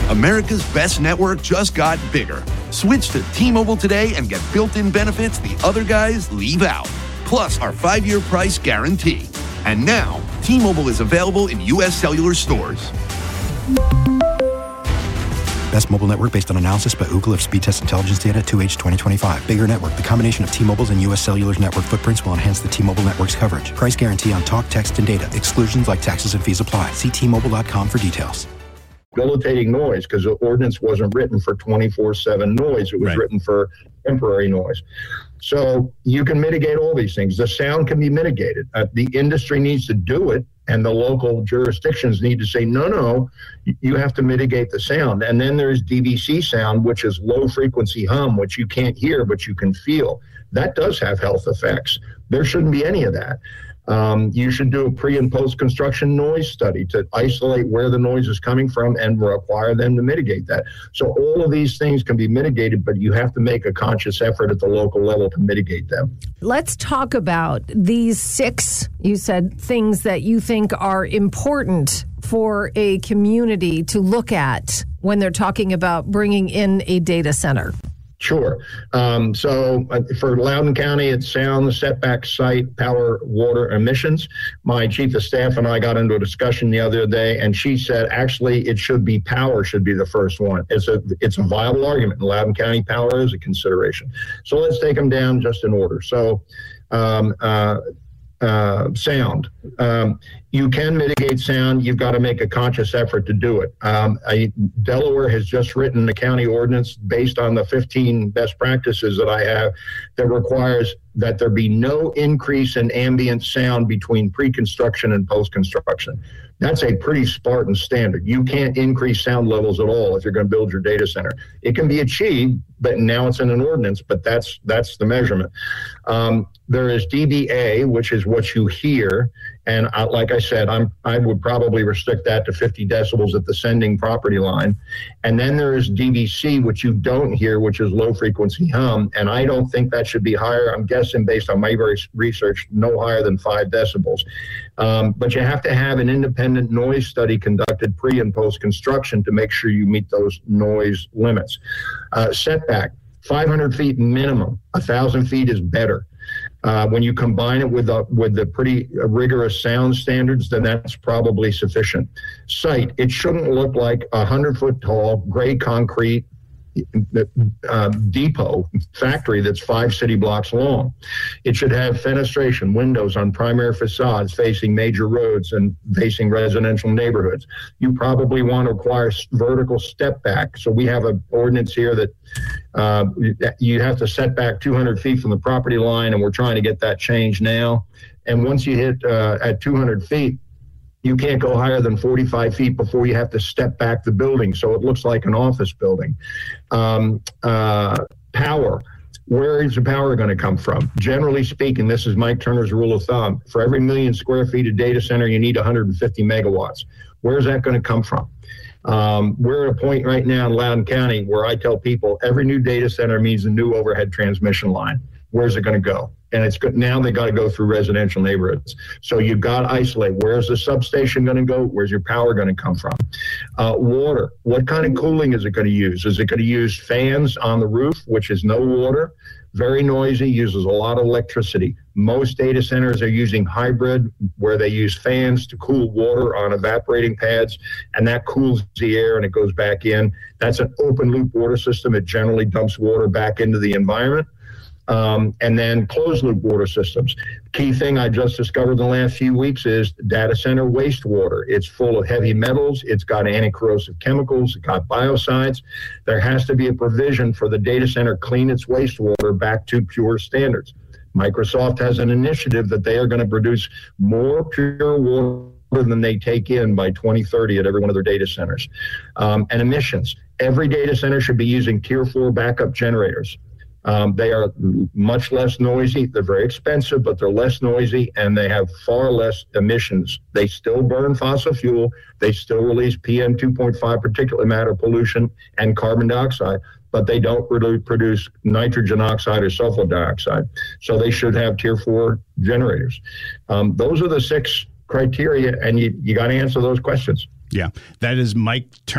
America's best network just got bigger. Switch to T-Mobile today and get built-in benefits the other guys leave out. Plus our 5-year price guarantee. And now, T-Mobile is available in U.S. cellular stores. Best mobile network based on analysis by Ookla of speed test intelligence data 2H 2025. Bigger network. The combination of T-Mobile's and U.S. Cellular's network footprints will enhance the T-Mobile network's coverage. Price guarantee on talk, text, and data. Exclusions like taxes and fees apply. See T-Mobile.com for details. Debilitating noise, because the ordinance wasn't written for 24/7 noise. It was written for temporary noise. So you can mitigate all these things. The sound can be mitigated. The industry needs to do it, and the local jurisdictions need to say, no, you have to mitigate the sound. And then there's DVC sound, which is low frequency hum, which you can't hear, but you can feel. That does have health effects. There shouldn't be any of that. You should do a pre and post construction noise study to isolate where the noise is coming from and require them to mitigate that. So all of these things can be mitigated, but you have to make a conscious effort at the local level to mitigate them. Let's talk about these 6, you said, things that you think are important for a community to look at when they're talking about bringing in a data center. Sure. So for Loudoun County, it's sound, setback, site, power, water, emissions. My chief of staff and I got into a discussion the other day, and she said, actually, it should be power should be the first one. It's a viable argument. In Loudoun County, power is a consideration. So let's take them down just in order. So sound. You can mitigate sound. You've got to make a conscious effort to do it. Delaware has just written the county ordinance based on the 15 best practices that I have that requires that there be no increase in ambient sound between pre-construction and post-construction. That's a pretty Spartan standard. You can't increase sound levels at all if you're going to build your data center. It can be achieved, but now it's in an ordinance, but that's the measurement. There is dBA, which is what you hear. And like I said, I would probably restrict that to 50 decibels at the sending property line. And then there is DVC, which you don't hear, which is low frequency hum. And I don't think that should be higher. I'm guessing based on my research, no higher than 5 decibels. But you have to have an independent noise study conducted pre and post construction to make sure you meet those noise limits. Setback, 500 feet minimum, 1,000 feet is better. When you combine it with the pretty rigorous sound standards, then that's probably sufficient. Site, it shouldn't look like a 100-foot tall gray concrete depot factory that's 5 city blocks long. It should have fenestration, windows on primary facades facing major roads and facing residential neighborhoods. You probably want to require vertical step back. So we have an ordinance here that you have to set back 200 feet from the property line, and we're trying to get that changed now. And once you hit at 200 feet, you can't go higher than 45 feet before you have to step back the building, so it looks like an office building. Power. Where is the power going to come from? Generally speaking, this is Mike Turner's rule of thumb. For every 1 million square feet of data center, you need 150 megawatts. Where's that going to come from? We're at a point right now in Loudoun County where I tell people every new data center means a new overhead transmission line. Where's it going to go? And it's good. Now they got to go through residential neighborhoods. So you've got to isolate. Where's the substation going to go? Where's your power going to come from? Water. What kind of cooling is it going to use? Is it going to use fans on the roof, which is no water? Very noisy, uses a lot of electricity. Most data centers are using hybrid, where they use fans to cool water on evaporating pads, and that cools the air and it goes back in. That's an open loop water system. It generally dumps water back into the environment. And then closed loop water systems. Key thing I just discovered in the last few weeks is data center wastewater. It's full of heavy metals. It's got anti-corrosive chemicals. It's got biocides. There has to be a provision for the data center clean its wastewater back to pure standards. Microsoft has an initiative that they are going to produce more pure water than they take in by 2030 at every one of their data centers. And emissions. Every data center should be using Tier 4 backup generators. They are much less noisy. They're very expensive, but they're less noisy, and they have far less emissions. They still burn fossil fuel. They still release PM 2.5 particulate matter pollution and carbon dioxide, but they don't produce nitrogen oxide or sulfur dioxide. So they should have Tier 4 generators. Those are the 6 criteria, and you got to answer those questions. Yeah, that is Mike Turner.